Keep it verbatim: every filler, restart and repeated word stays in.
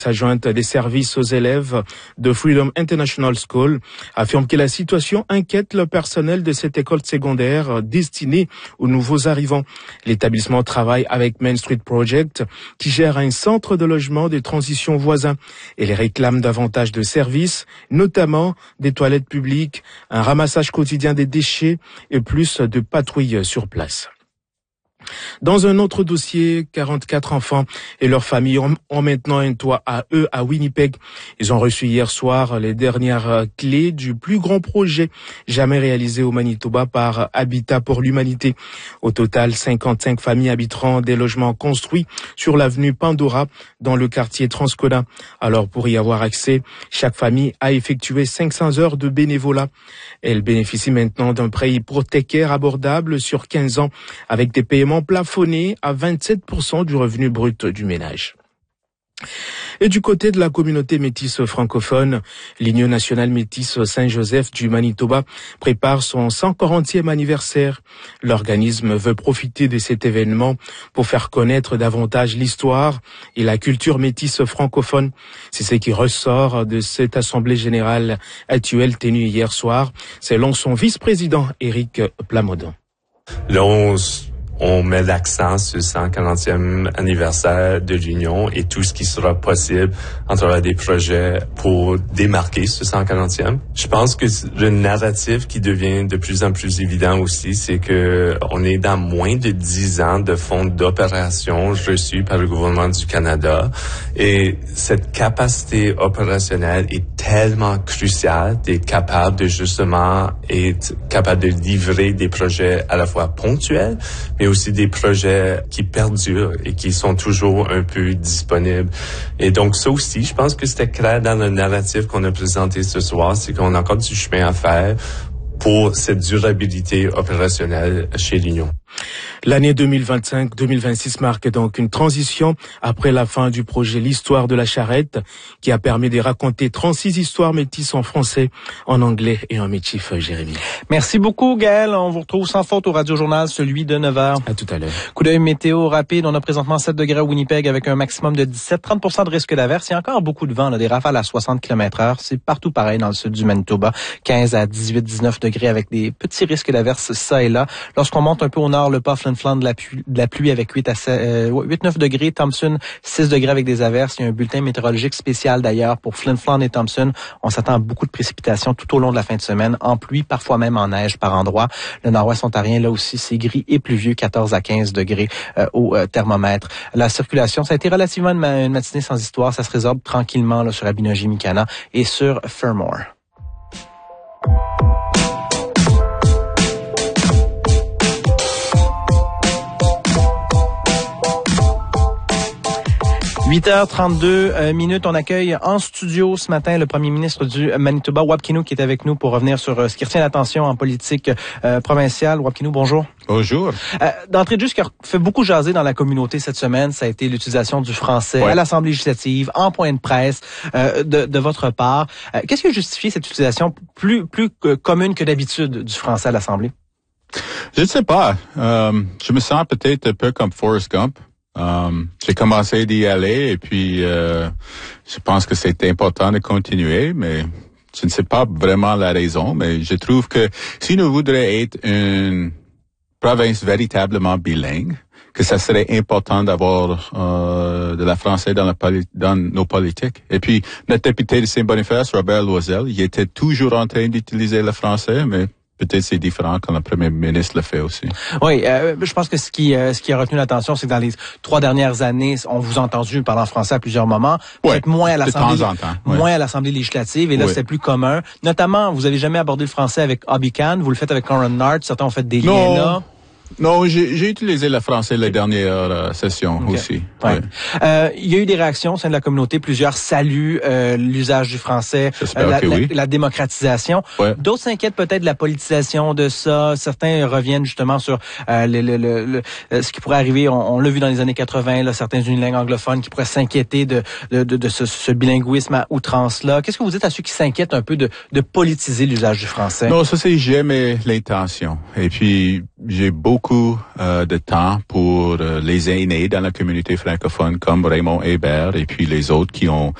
Adjointe des services aux élèves de Freedom International School affirme que la situation inquiète le personnel de cette école secondaire destinée aux nouveaux arrivants. L'établissement travaille avec Main Street Project qui gère un centre de logement de transition voisin et les réclame davantage de services, notamment des toilettes publiques, un ramassage quotidien des déchets et plus de patrouilles sur place. Dans un autre dossier, quarante-quatre enfants et leurs familles ont, ont maintenant un toit à eux à Winnipeg. Ils ont reçu hier soir les dernières clés du plus grand projet jamais réalisé au Manitoba par Habitat pour l'Humanité. Au total, cinquante-cinq familles habiteront des logements construits sur l'avenue Pandora dans le quartier Transcona. Alors pour y avoir accès, chaque famille a effectué cinq cents heures de bénévolat. Elle bénéficie maintenant d'un prêt hypothécaire abordable sur quinze ans avec des paiements plafonné à vingt-sept pour cent du revenu brut du ménage. Et du côté de la communauté métisse francophone, l'Union nationale métisse Saint-Joseph du Manitoba prépare son cent quarantième anniversaire. L'organisme veut profiter de cet événement pour faire connaître davantage l'histoire et la culture métisse francophone. C'est ce qui ressort de cette assemblée générale actuelle tenue hier soir, selon son vice-président Éric Plamondon. Le onze On met l'accent sur le cent quarantième anniversaire de l'Union et tout ce qui sera possible en travers des projets pour démarquer ce cent quarantième. Je pense que le narratif qui devient de plus en plus évident aussi, c'est que on est dans moins de dix ans de fonds d'opération reçus par le gouvernement du Canada et cette capacité opérationnelle est tellement cruciale d'être capable de justement être capable de livrer des projets à la fois ponctuels, mais aussi des projets qui perdurent et qui sont toujours un peu disponibles. Et donc, ça aussi, je pense que c'était clair dans le narratif qu'on a présenté ce soir, c'est qu'on a encore du chemin à faire pour cette durabilité opérationnelle chez l'Union. L'année deux mille vingt-cinq deux mille vingt-six marque donc une transition après la fin du projet L'Histoire de la Charrette qui a permis de raconter trente-six histoires métisses en français, en anglais et en métif, Jérémy. Merci beaucoup, Gaël. On vous retrouve sans faute au Radio-Journal, celui de neuf heures. À tout à l'heure. Coup d'œil météo rapide. On a présentement sept degrés à Winnipeg avec un maximum de dix-sept, trente pour cent de risque d'averse. Il y a encore beaucoup de vent, là, des rafales à soixante kilomètres heure. C'est partout pareil dans le sud du Manitoba. quinze à dix-huit, dix-neuf degrés avec des petits risques d'averse ça et là. Lorsqu'on monte un peu au nord, le pas Flin-Flon de la pluie, de la pluie avec huit à neuf degrés. Thompson, six degrés avec des averses. Il y a un bulletin météorologique spécial d'ailleurs pour Flin-Flon et Thompson. On s'attend à beaucoup de précipitations tout au long de la fin de semaine, en pluie, parfois même en neige par endroits. Le nord-ouest ontarien, là aussi, c'est gris et pluvieux, quatorze à quinze degrés euh, au euh, thermomètre. La circulation, ça a été relativement une, ma- une matinée sans histoire. Ça se résorbe tranquillement là, sur Abinogi-Mikana et sur Fermor. huit heures trente-deux euh, minutes, on accueille en studio ce matin le premier ministre du Manitoba, Wab Kinew, qui est avec nous pour revenir sur euh, ce qui retient l'attention en politique euh, provinciale. Wab Kinew, bonjour. Bonjour. Euh, d'entrée de jeu, ce qui a fait beaucoup jaser dans la communauté cette semaine, ça a été l'utilisation du français ouais. à l'Assemblée législative, en point de presse euh, de, de votre part. Euh, qu'est-ce qui a justifié cette utilisation plus, plus euh, commune que d'habitude du français à l'Assemblée? Je ne sais pas. Euh, je me sens peut-être un peu comme Forrest Gump. Um, j'ai commencé d'y aller et puis euh, je pense que c'est important de continuer, mais je ne sais pas vraiment la raison, mais je trouve que si nous voudrions être une province véritablement bilingue, que ça serait important d'avoir euh, de la français dans, la poli- dans nos politiques. Et puis, notre député de Saint-Boniface, Robert Loisel, il était toujours en train d'utiliser le français, mais peut-être c'est différent quand le premier ministre le fait aussi. Oui, euh, je pense que ce qui euh, ce qui a retenu l'attention, c'est que dans les trois dernières années, on vous a entendu parler en français à plusieurs moments, peut-être ouais, moins à l'Assemblée, de temps en temps, ouais. moins à l'Assemblée législative, et là ouais. c'était plus commun. Notamment, vous avez jamais abordé le français avec Hobby Khan, vous le faites avec Coron Nart, certains ont fait des non. liens là. Non, j'ai, j'ai utilisé le français la dernière euh, session okay. aussi. Ouais. Ouais. Euh, il y a eu des réactions au sein de la communauté. Plusieurs saluent euh, l'usage du français, euh, la, que oui. la, la démocratisation. Ouais. D'autres s'inquiètent peut-être de la politisation de ça. Certains reviennent justement sur euh, le, le, le, le, ce qui pourrait arriver. On, on l'a vu dans les années quatre-vingts, là, certains unilingues anglophones qui pourraient s'inquiéter de, de, de, de ce, ce bilinguisme à outrance-là. Qu'est-ce que vous dites à ceux qui s'inquiètent un peu de, de politiser l'usage du français? Non, ça c'est jamais l'intention. Et puis, j'ai beaucoup beaucoup euh, de temps pour euh, les aînés dans la communauté francophone, comme Raymond Hébert et puis les autres qui ont